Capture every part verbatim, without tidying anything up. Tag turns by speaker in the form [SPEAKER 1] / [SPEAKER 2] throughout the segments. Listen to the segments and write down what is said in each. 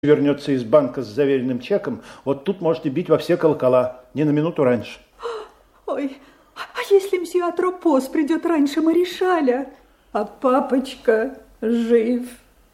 [SPEAKER 1] вернется из банка с заверенным чеком, вот тут можете бить во все колокола, не на минуту раньше.
[SPEAKER 2] Ой, а если мсье Атропос придет раньше Маришаля, а папочка жив?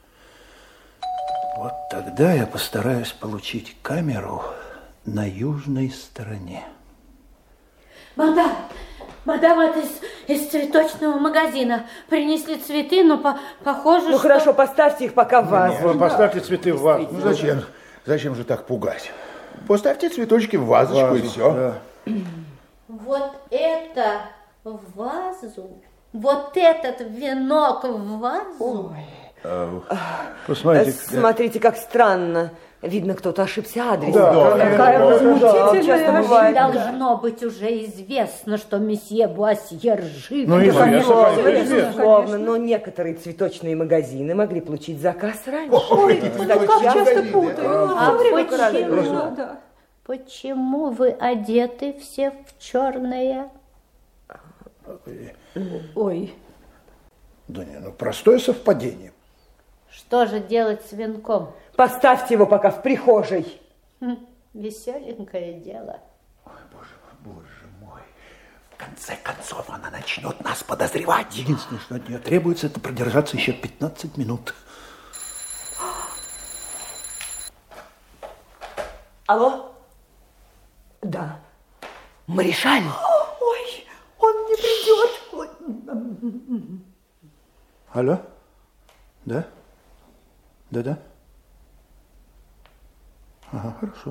[SPEAKER 1] Вот тогда я постараюсь получить камеру на южной стороне.
[SPEAKER 3] Мадам, мадам, это из, из цветочного магазина. Принесли цветы, но по, похоже,
[SPEAKER 4] Ну
[SPEAKER 3] что...
[SPEAKER 4] хорошо, поставьте их пока в вазу.
[SPEAKER 1] Ну, поставьте цветы в вазу.
[SPEAKER 5] Ну зачем? Зачем же так пугать? Поставьте цветочки в вазочку,
[SPEAKER 1] Вазу,
[SPEAKER 5] и все.
[SPEAKER 1] Да.
[SPEAKER 3] Вот это в вазу, вот этот венок в вазу.
[SPEAKER 4] Ой.
[SPEAKER 1] Посмотрите.
[SPEAKER 4] Смотрите, как странно. Видно, кто-то ошибся адресом.
[SPEAKER 1] Да, да,
[SPEAKER 4] Какая
[SPEAKER 1] да,
[SPEAKER 4] возмутительная
[SPEAKER 2] часто
[SPEAKER 4] ошибка.
[SPEAKER 2] бывает.
[SPEAKER 3] Должно быть уже известно, что месье Буассьер жив.
[SPEAKER 1] Ну,
[SPEAKER 3] Да,
[SPEAKER 1] известно,
[SPEAKER 3] конечно,
[SPEAKER 1] конечно,
[SPEAKER 3] известно.
[SPEAKER 1] известно.
[SPEAKER 4] Безусловно, но некоторые цветочные магазины могли получить заказ раньше.
[SPEAKER 2] Ой,
[SPEAKER 5] это
[SPEAKER 2] ну как часто
[SPEAKER 5] магазины,
[SPEAKER 2] путаю.
[SPEAKER 3] А
[SPEAKER 2] Во время
[SPEAKER 3] почему?
[SPEAKER 2] карантина, да.
[SPEAKER 3] Почему вы одеты все в черное?
[SPEAKER 2] Ой.
[SPEAKER 1] Да не, ну простое совпадение.
[SPEAKER 3] Что же делать с венком?
[SPEAKER 4] Поставьте его пока в прихожей.
[SPEAKER 3] Хм, веселенькое дело.
[SPEAKER 5] Боже мой. В конце концов она начнет нас подозревать.
[SPEAKER 1] Единственное, что от нее требуется, это продержаться еще пятнадцать минут.
[SPEAKER 4] Алло? Да. Маришаль?
[SPEAKER 2] Ой, он не придет. Ой.
[SPEAKER 1] Алло? Да? Да-да? Ага, хорошо.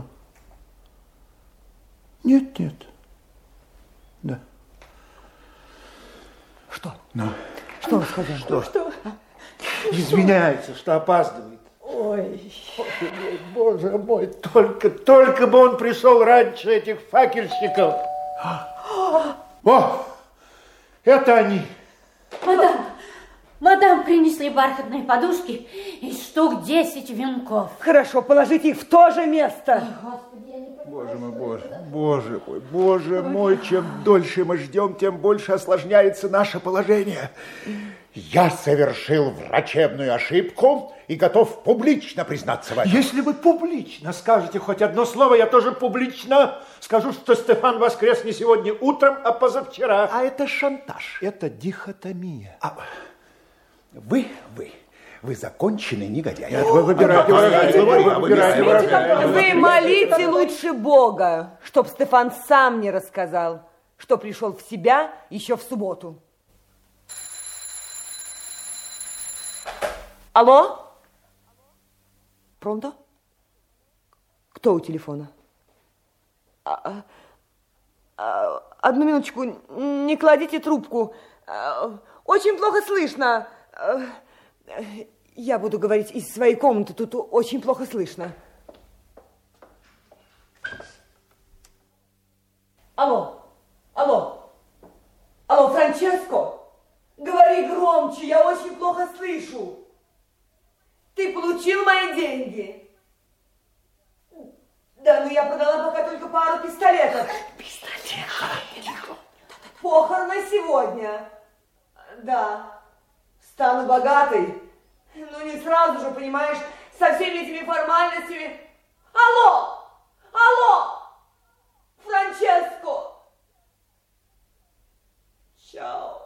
[SPEAKER 1] Нет, нет. Да.
[SPEAKER 4] Что?
[SPEAKER 1] Ну,
[SPEAKER 4] Что он сказал?
[SPEAKER 1] что?
[SPEAKER 2] Что?
[SPEAKER 1] Извиняется, что опаздывает.
[SPEAKER 2] Ой.
[SPEAKER 1] Боже мой, только, только бы он пришел раньше этих факельщиков. О, это они.
[SPEAKER 3] Мадам, мадам, принесли бархатные подушки и штук десять венков.
[SPEAKER 4] Хорошо, положите их в то же место.
[SPEAKER 5] Боже мой, боже, боже мой, боже мой, чем дольше мы ждем, тем больше осложняется наше положение. Я совершил врачебную ошибку и готов публично признаться в этом.
[SPEAKER 1] Если вы публично скажете хоть одно слово, я тоже публично скажу, что Стефан воскрес не сегодня утром, а позавчера.
[SPEAKER 5] А это шантаж.
[SPEAKER 1] Это дихотомия.
[SPEAKER 5] А вы, вы, вы законченный негодяй.
[SPEAKER 1] Нет, вы выбирайте выражение, вы выбирайте выражение.
[SPEAKER 4] Вы молите лучше Бога, чтоб Стефан сам не рассказал, что пришел в себя еще в субботу. Алло? Пронто? Кто у телефона? А, а, одну минуточку, не кладите трубку. Очень плохо слышно. Я буду говорить из своей комнаты, тут очень плохо слышно. Алло, алло, алло, Франческо, говори громче, я очень плохо слышу. Ты получил мои деньги? Да, ну я продала пока только пару пистолетов. Пистолет. Похороны сегодня. Да. Стану богатой. Ну не сразу же, понимаешь, со всеми этими формальностями. Алло! Алло! Франческо! Чао.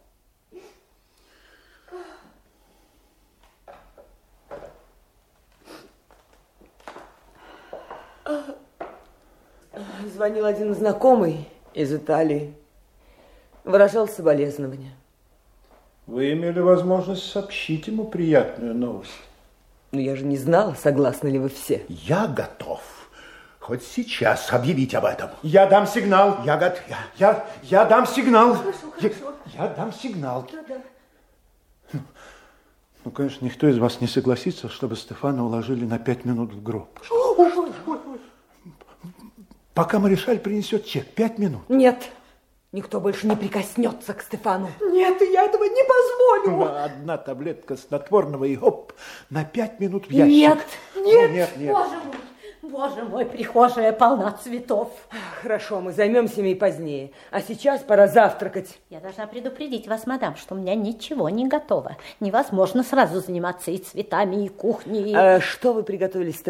[SPEAKER 4] Звонил один знакомый из Италии. Выражал соболезнования.
[SPEAKER 1] Вы имели возможность сообщить ему приятную новость.
[SPEAKER 4] Но я же не знала, согласны ли вы все.
[SPEAKER 5] Я готов хоть сейчас объявить об этом.
[SPEAKER 1] Я дам сигнал.
[SPEAKER 5] Я готов.
[SPEAKER 1] Я, я дам сигнал.
[SPEAKER 2] Хорошо, хорошо.
[SPEAKER 1] Я, я дам сигнал.
[SPEAKER 2] Да, да.
[SPEAKER 1] Ну, конечно, никто из вас не согласится, чтобы Стефана уложили на пять минут в гроб.
[SPEAKER 2] Ой, ой, ой.
[SPEAKER 1] Пока Маришаль принесет чек. Пять минут.
[SPEAKER 4] Нет, никто больше не прикоснется к Стефану.
[SPEAKER 2] Нет, я этого не позволю.
[SPEAKER 1] Ну, одна таблетка снотворного и хоп, на пять минут в ящик.
[SPEAKER 4] Нет,
[SPEAKER 1] Ну,
[SPEAKER 2] нет.
[SPEAKER 1] нет, нет.
[SPEAKER 3] Боже мой, Боже мой, прихожая полна цветов.
[SPEAKER 6] Хорошо, мы займемся ими позднее. А сейчас пора завтракать.
[SPEAKER 3] Я должна предупредить вас, мадам, что у меня ничего не готово. Невозможно сразу заниматься и цветами, и кухней. И...
[SPEAKER 6] А что вы приготовили,